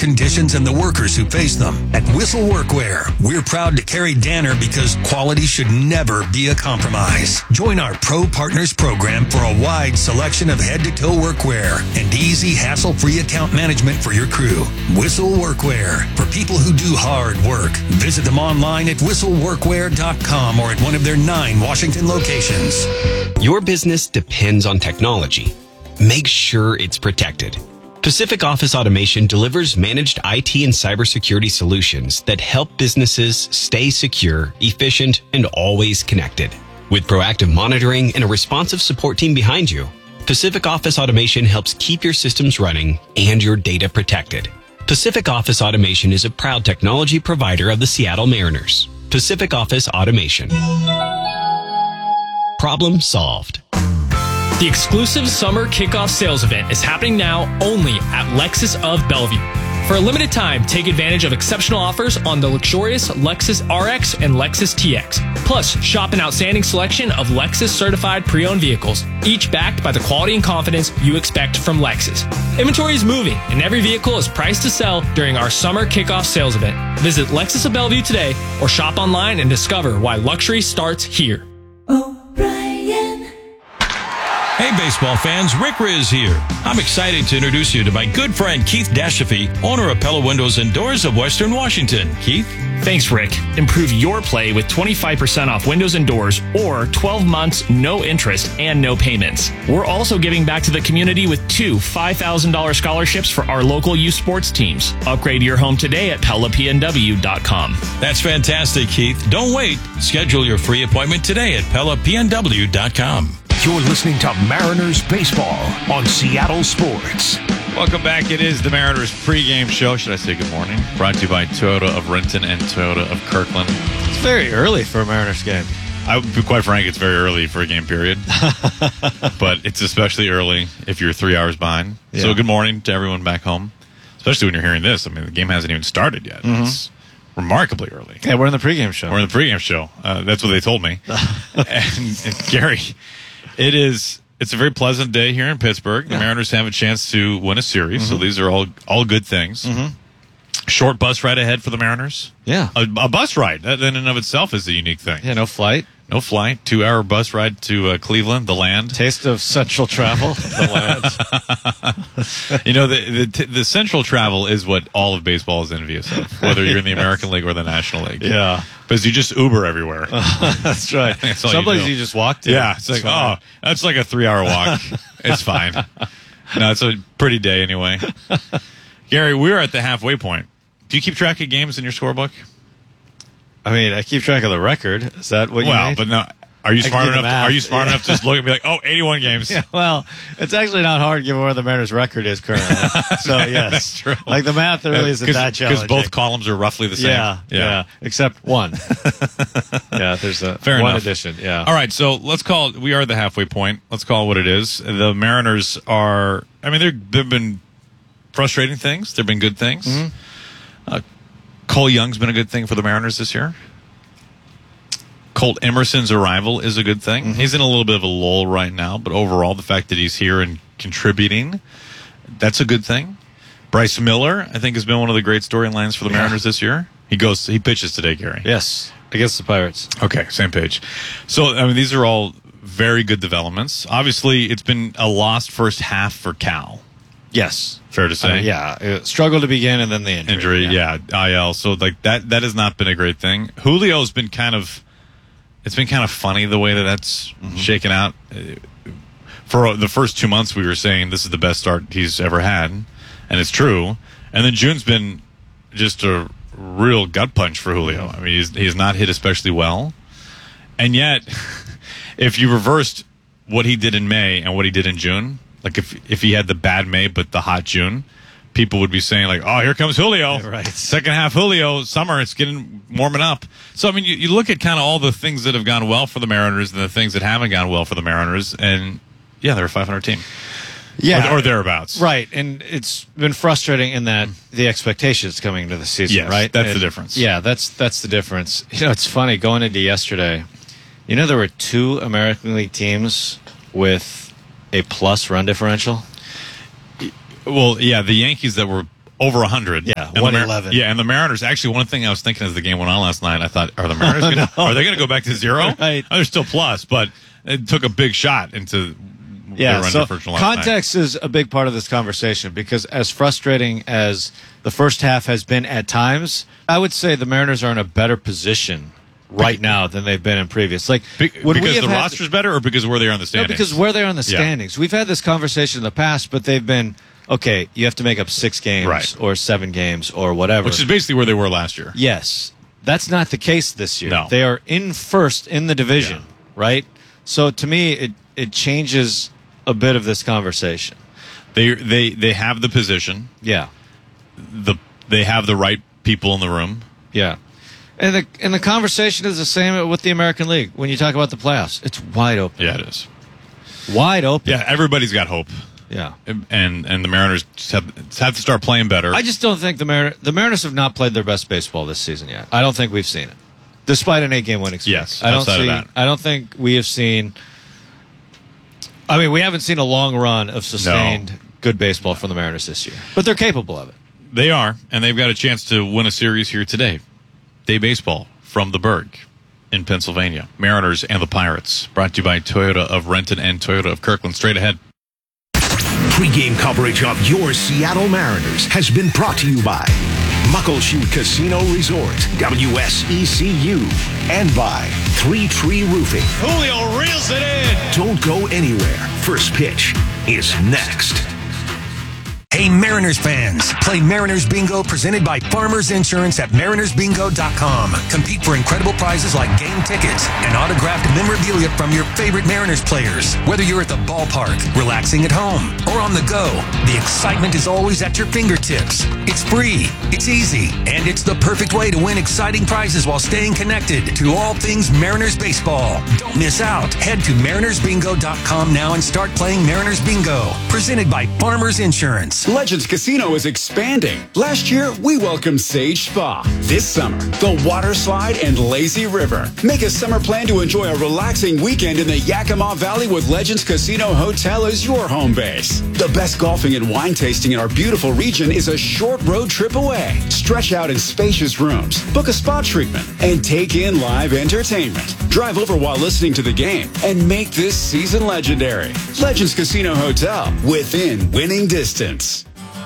conditions and the workers who face them. At Whistle Workwear, we're proud to carry Danner because quality should never be a compromise. Join our Pro Partners program for a wide selection of head-to-toe workwear and easy, hassle-free account management for your crew. Whistle Workwear, for people who do hard work. Visit them online at whistleworkwear.com or at one of their 9 Washington locations. Your business depends on technology. Make sure it's protected. Pacific Office Automation delivers managed IT and cybersecurity solutions that help businesses stay secure, efficient, and always connected. With proactive monitoring and a responsive support team behind you, Pacific Office Automation helps keep your systems running and your data protected. Pacific Office Automation is a proud technology provider of the Seattle Mariners. Pacific Office Automation. Problem solved. The exclusive summer kickoff sales event is happening now only at Lexus of Bellevue. For a limited time, take advantage of exceptional offers on the luxurious Lexus RX and Lexus TX. Plus, shop an outstanding selection of Lexus certified pre-owned vehicles, each backed by the quality and confidence you expect from Lexus. Inventory is moving, and every vehicle is priced to sell during our summer kickoff sales event. Visit Lexus of Bellevue today or shop online and discover why luxury starts here. Hey, baseball fans, Rick Riz here. I'm excited to introduce you to my good friend Keith Dashafee, owner of Pella Windows and Doors of Western Washington. Keith? Thanks, Rick. Improve your play with 25% off windows and doors or 12 months, no interest, and no payments. We're also giving back to the community with 2 $5,000 scholarships for our local youth sports teams. Upgrade your home today at PellaPNW.com. That's fantastic, Keith. Don't wait. Schedule your free appointment today at PellaPNW.com. You're listening to Mariners Baseball on Seattle Sports. Welcome back. It is the Mariners pregame show. Should I say good morning? Brought to you by Toyota of Renton and Toyota of Kirkland. It's very early for a Mariners game. I would be quite frank, it's very early for a game period. But it's especially early if you're 3 hours behind. Yeah. So good morning to everyone back home, especially when you're hearing this. I mean, the game hasn't even started yet. Mm-hmm. It's remarkably early. Yeah, we're in the pregame show. We're in the pregame show. That's what they told me. and Gary... It's a very pleasant day here in Pittsburgh. The Mariners have a chance to win a series, so these are all good things. Mm-hmm. Short bus ride ahead for the Mariners. Yeah. A bus ride, that in and of itself is a unique thing. Yeah, no flight. No flight. 2-hour bus ride to Cleveland, the land. Taste of central travel, the land. You know, the central travel is what all of baseball is envious of, whether you're in the American League or the National League. Yeah. Because you just Uber everywhere. That's right. Some places you just walk to. Yeah. It's like, that's like a 3-hour walk. It's fine. No, it's a pretty day anyway. Gary, we're at the halfway point. Do you keep track of games in your scorebook? I mean, I keep track of the record. Is that what you mean? Well, but no. Are you smart enough? Are you smart enough to just look and be like, 81 games? Yeah, well, it's actually not hard given where the Mariners' record is currently. So yes, that's true. Like the math really isn't that challenging because both columns are roughly the same. Yeah. Except one. Yeah, there's a Fair one enough. addition. Yeah. All right, so let's call it. We are the halfway point. Let's call it what it is. The Mariners are. I mean, there've been frustrating things. There've been good things. Mm-hmm. Cole Young's been a good thing for the Mariners this year. Colt Emerson's arrival is a good thing. Mm-hmm. He's in a little bit of a lull right now, but overall, the fact that he's here and contributing, that's a good thing. Bryce Miller, I think, has been one of the great storylines for the Mariners this year. He pitches today, Gary. Yes, against the Pirates. Okay, same page. So, I mean, these are all very good developments. Obviously, it's been a lost first half for Cal. Yes. Fair to say. Struggle to begin and then the injury. IL. So, like, that has not been a great thing. Julio's been it's been kind of funny the way that's shaken out. For the first 2 months, we were saying this is the best start he's ever had, and it's true. And then June's been just a real gut punch for Julio. I mean, he's not hit especially well. And yet, if you reversed what he did in May and what he did in June, like if he had the bad May but the hot June, people would be saying, like, oh, here comes Julio. Right. Second half Julio, summer, it's warming up. So, I mean, you look at kind of all the things that have gone well for the Mariners and the things that haven't gone well for the Mariners, and, yeah, they're a 500 team. Yeah. Or thereabouts. Right. And it's been frustrating in that the expectations coming into the season, right? That's the difference. Yeah, that's the difference. You know, it's funny, going into yesterday, you know there were 2 American League teams with a plus run differential? Well, yeah, the Yankees that were over 100. Yeah, 111. And the Mariners, actually, one thing I was thinking as the game went on last night, I thought, are the Mariners are they going to go back to 0? Right. Oh, they're still plus, but it took a big shot into Yeah, their so first last context is a big part of this conversation because as frustrating as the first half has been at times, I would say the Mariners are in a better position right now than they've been in previous. Like because the roster's better or because of where they are in the standings? No, because where they are in the standings. We've had this conversation in the past, but they've been, okay, you have to make up 6 games or 7 games or whatever. Which is basically where they were last year. Yes. That's not the case this year. No. They are in first in the division, right? So to me, it changes a bit of this conversation. They have the position. Yeah. They have the right people in the room. Yeah. And the conversation is the same with the American League. When you talk about the playoffs, it's wide open. Yeah, it is. Wide open. Yeah, everybody's got hope. Yeah. And the Mariners just have to start playing better. I just don't think the Mariners have not played their best baseball this season yet. I don't think we've seen it. Despite an 8-game winning streak. Yes, outside of that. I don't think we have seen we haven't seen a long run of sustained good baseball from the Mariners this year. But they're capable of it. They are, and they've got a chance to win a series here today. Day baseball from the Berg in Pennsylvania. Mariners and the Pirates. Brought to you by Toyota of Renton and Toyota of Kirkland. Straight ahead. Pre-game coverage of your Seattle Mariners has been brought to you by Muckleshoot Casino Resort, WSECU, and by 3 Tree Roofing. Julio reels it in. Don't go anywhere. First pitch is next. Hey, Mariners fans, play Mariners Bingo presented by Farmers Insurance at marinersbingo.com. Compete for incredible prizes like game tickets and autographed memorabilia from your favorite Mariners players. Whether you're at the ballpark, relaxing at home, or on the go, the excitement is always at your fingertips. It's free, it's easy, and it's the perfect way to win exciting prizes while staying connected to all things Mariners baseball. Don't miss out. Head to marinersbingo.com now and start playing Mariners Bingo, presented by Farmers Insurance. Legends Casino is expanding. Last year, we welcomed Sage Spa. This summer, the Water Slide and Lazy River. Make a summer plan to enjoy a relaxing weekend in the Yakima Valley with Legends Casino Hotel as your home base. The best golfing and wine tasting in our beautiful region is a short road trip away. Stretch out in spacious rooms, book a spa treatment, and take in live entertainment. Drive over while listening to the game and make this season legendary. Legends Casino Hotel, within winning distance.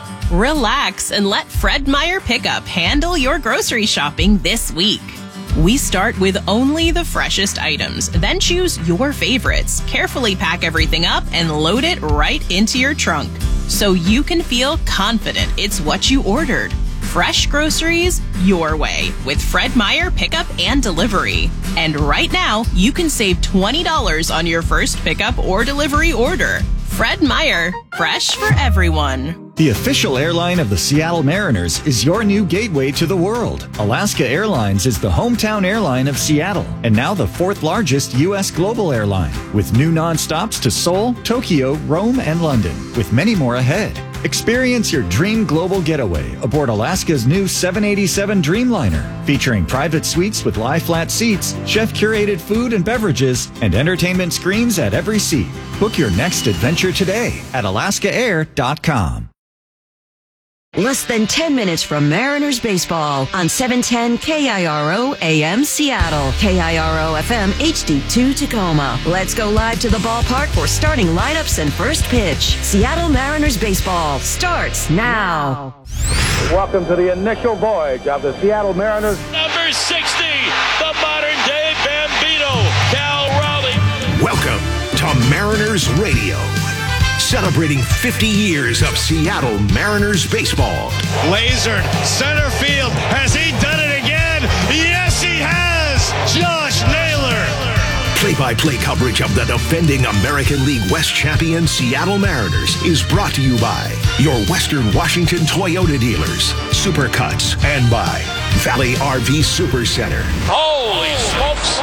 Relax and let Fred Meyer Pickup handle your grocery shopping this week. We start with only the freshest items, then choose your favorites, carefully pack everything up, and load it right into your trunk so you can feel confident it's what you ordered. Fresh groceries your way with Fred Meyer Pickup and Delivery. And right now, you can save $20 on your first pickup or delivery order. Fred Meyer, fresh for everyone. The official airline of the Seattle Mariners is your new gateway to the world. Alaska Airlines is the hometown airline of Seattle and now the 4th largest U.S. global airline, with new nonstops to Seoul, Tokyo, Rome, and London, with many more ahead. Experience your dream global getaway aboard Alaska's new 787 Dreamliner, featuring private suites with lie-flat seats, chef-curated food and beverages, and entertainment screens at every seat. Book your next adventure today at alaskaair.com. Less than 10 minutes from Mariners baseball on 710 KIRO AM Seattle, KIRO FM HD2 Tacoma. Let's go live to the ballpark for starting lineups and first pitch. Seattle Mariners baseball starts now. Welcome to the initial voyage of the Seattle Mariners. Number 60, the modern-day Bambino, Cal Raleigh. Welcome to Mariners Radio, celebrating 50 years of Seattle Mariners baseball. Laser, center field. Has he done it again? Yes, he has. Josh Naylor. Play-by-play coverage of the defending American League West champion Seattle Mariners is brought to you by your Western Washington Toyota dealers, Supercuts, and by Valley RV Super Center. Holy smokes.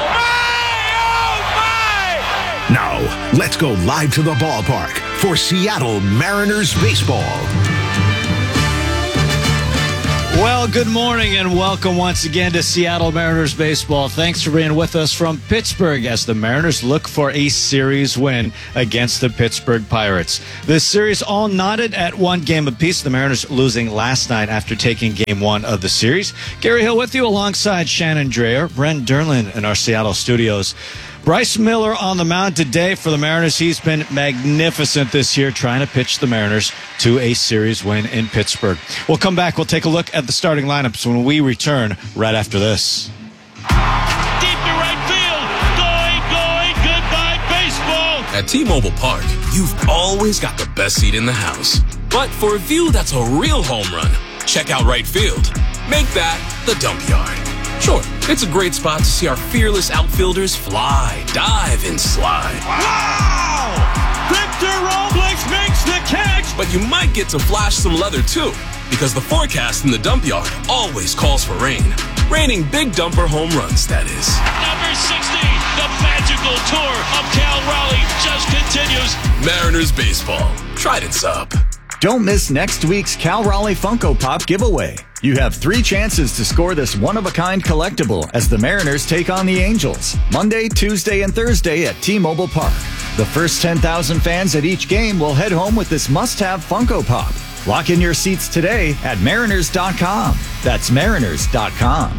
Now, let's go live to the ballpark for Seattle Mariners baseball. Well, good morning and welcome once again to Seattle Mariners baseball. Thanks for being with us from Pittsburgh as the Mariners look for a series win against the Pittsburgh Pirates. This series all knotted at one game apiece. The Mariners losing last night after taking game one of the series. Gary Hill with you alongside Shannon Dreyer, Brent Derlin in our Seattle studios. Bryce Miller on the mound today for the Mariners. He's been magnificent this year trying to pitch the Mariners to a series win in Pittsburgh. We'll come back. We'll take a look at the starting lineups when we return right after this. Deep to right field. Going, goodbye baseball. At T-Mobile Park, you've always got the best seat in the house. But for a view that's a real home run, check out right field. Make that the dump yard. Sure, it's a great spot to see our fearless outfielders fly, dive, and slide. Wow! Victor Robles makes the catch! But you might get to flash some leather too, because the forecast in the dump yard always calls for rain. Raining big dumper home runs, that is. Number 60, the magical tour of Cal Raleigh just continues. Mariners baseball. Trident's up. Don't miss next week's Cal Raleigh Funko Pop giveaway. You have 3 chances to score this one-of-a-kind collectible as the Mariners take on the Angels, Monday, Tuesday, and Thursday at T-Mobile Park. The first 10,000 fans at each game will head home with this must-have Funko Pop. Lock in your seats today at Mariners.com. That's Mariners.com.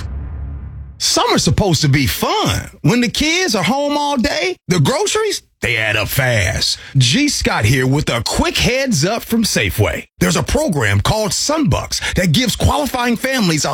Summer's supposed to be fun. When the kids are home all day, the groceries, they add up fast. G. Scott here with a quick heads up from Safeway. There's a program called Sunbucks that gives qualifying families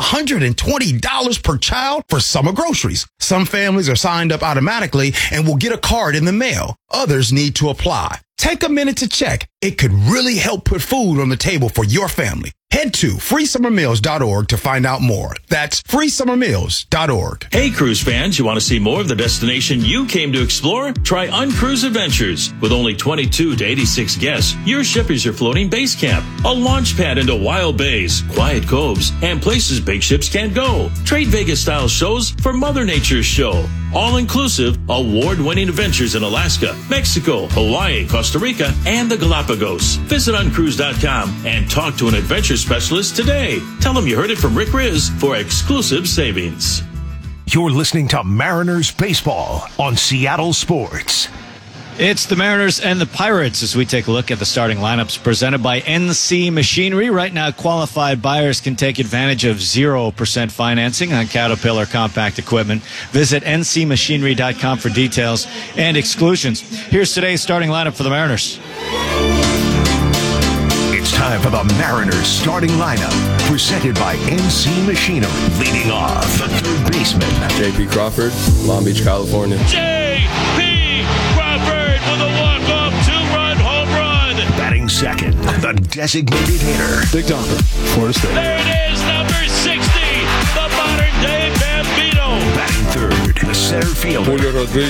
$120 per child for summer groceries. Some families are signed up automatically and will get a card in the mail. Others need to apply. Take a minute to check. It could really help put food on the table for your family. Head to freesummermeals.org to find out more. That's freesummermeals.org. Hey, cruise fans, you want to see more of the destination you came to explore? Try Uncruise Adventures. With only 22 to 86 guests, your ship is your floating base camp, a launch pad into wild bays, quiet coves, and places big ships can't go. Trade Vegas-style shows for Mother Nature's show. All-inclusive, award-winning adventures in Alaska, Mexico, Hawaii, Costa Rica, and the Galapagos. Visit uncruise.com and talk to an adventure specialist today. Tell them you heard it from Rick Riz for exclusive savings. You're listening to Mariners Baseball on Seattle Sports. It's the Mariners and the Pirates as we take a look at the starting lineups presented by NC Machinery. Right now, qualified buyers can take advantage of 0% financing on Caterpillar compact equipment. Visit ncmachinery.com for details and exclusions. Here's today's starting lineup for the Mariners. It's time for the Mariners starting lineup, presented by NC Machinery. Leading off, the third baseman, J.P. Crawford, Long Beach, California. J.P. Crawford with a walk-off 2-run home run. Batting second, the designated hitter, Big Dumper, Florida State. There it is, number 60, the modern-day Bambino. Batting third, the center fielder, Julio Rodriguez.